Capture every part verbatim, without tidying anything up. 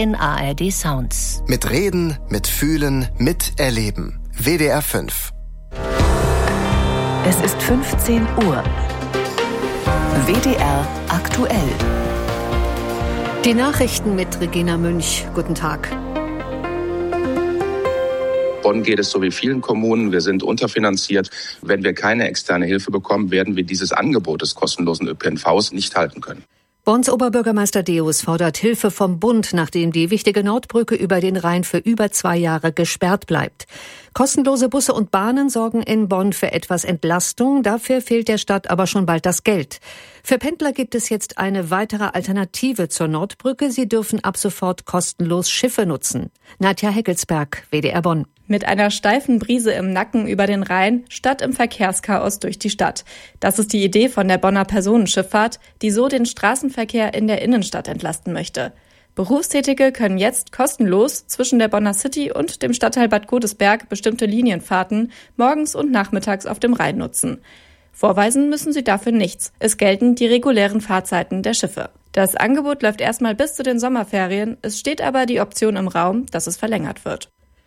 in A R D Sounds. Mit Reden, mit Fühlen, mit Erleben. W D R fünf. Es ist fünfzehn Uhr. W D R aktuell. Die Nachrichten mit Regina Münch. Guten Tag. Bonn geht es so wie vielen Kommunen. Wir sind unterfinanziert. Wenn wir keine externe Hilfe bekommen, werden wir dieses Angebot des kostenlosen Ö P N Vs nicht halten können. Bonns Oberbürgermeister Deus fordert Hilfe vom Bund, nachdem die wichtige Nordbrücke über den Rhein für über zwei Jahre gesperrt bleibt. Kostenlose Busse und Bahnen sorgen in Bonn für etwas Entlastung. Dafür fehlt der Stadt aber schon bald das Geld. Für Pendler gibt es jetzt eine weitere Alternative zur Nordbrücke. Sie dürfen ab sofort kostenlos Schiffe nutzen. Nadja Heckelsberg, W D R Bonn. Mit einer steifen Brise im Nacken über den Rhein, statt im Verkehrschaos durch die Stadt. Das ist die Idee von der Bonner Personenschifffahrt, die so den Straßenverkehr in der Innenstadt entlasten möchte. Berufstätige können jetzt kostenlos zwischen der Bonner City und dem Stadtteil Bad Godesberg bestimmte Linienfahrten morgens und nachmittags auf dem Rhein nutzen. Vorweisen müssen sie dafür nichts. Es gelten die regulären Fahrzeiten der Schiffe. Das Angebot läuft erstmal bis zu den Sommerferien. Es steht aber die Option im Raum, dass es verlängert wird.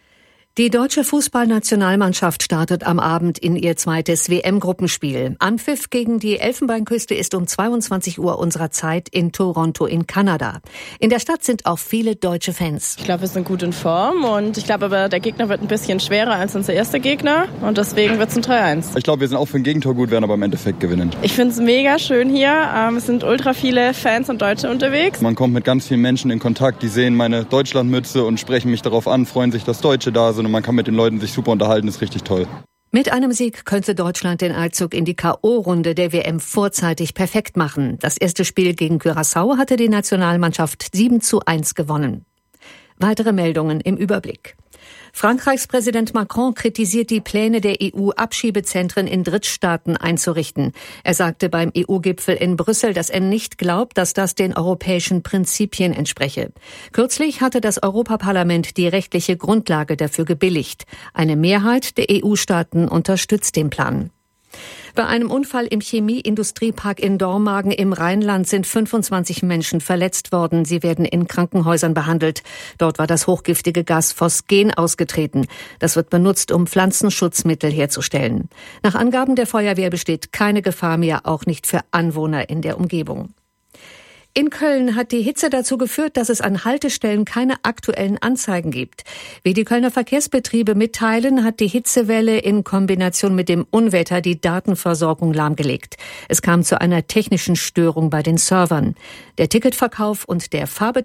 Die deutsche Fußballnationalmannschaft startet am Abend in ihr zweites W M-Gruppenspiel. Anpfiff gegen die Elfenbeinküste ist um zweiundzwanzig Uhr unserer Zeit in Toronto in Kanada. In der Stadt sind auch viele deutsche Fans. Ich glaube, wir sind gut in Form und ich glaube aber, der Gegner wird ein bisschen schwerer als unser erster Gegner und deswegen wird es ein drei eins. Ich glaube, wir sind auch für ein Gegentor gut, werden aber im Endeffekt gewinnen. Ich finde es mega schön hier. Es sind ultra viele Fans und Deutsche unterwegs. Man kommt mit ganz vielen Menschen in Kontakt, die sehen meine Deutschlandmütze und sprechen mich darauf an, freuen sich, dass Deutsche da sind. Und man kann mit den Leuten sich super unterhalten, ist richtig toll. Mit einem Sieg könnte Deutschland den Einzug in die K O-Runde der W M vorzeitig perfekt machen. Das erste Spiel gegen Curaçao hatte die Nationalmannschaft sieben zu eins gewonnen. Weitere Meldungen im Überblick. Frankreichs Präsident Macron kritisiert die Pläne der E U, Abschiebezentren in Drittstaaten einzurichten. Er sagte beim E U-Gipfel in Brüssel, dass er nicht glaubt, dass das den europäischen Prinzipien entspreche. Kürzlich hatte das Europaparlament die rechtliche Grundlage dafür gebilligt. Eine Mehrheit der E U-Staaten unterstützt den Plan. Bei einem Unfall im Chemieindustriepark in Dormagen im Rheinland sind fünfundzwanzig Menschen verletzt worden. Sie werden in Krankenhäusern behandelt. Dort war das hochgiftige Gas Phosgen ausgetreten. Das wird benutzt, um Pflanzenschutzmittel herzustellen. Nach Angaben der Feuerwehr besteht keine Gefahr mehr, auch nicht für Anwohner in der Umgebung. In Köln hat die Hitze dazu geführt, dass es an Haltestellen keine aktuellen Anzeigen gibt. Wie die Kölner Verkehrsbetriebe mitteilen, hat die Hitzewelle in Kombination mit dem Unwetter die Datenversorgung lahmgelegt. Es kam zu einer technischen Störung bei den Servern. Der Ticketverkauf und der Fahrbetrieb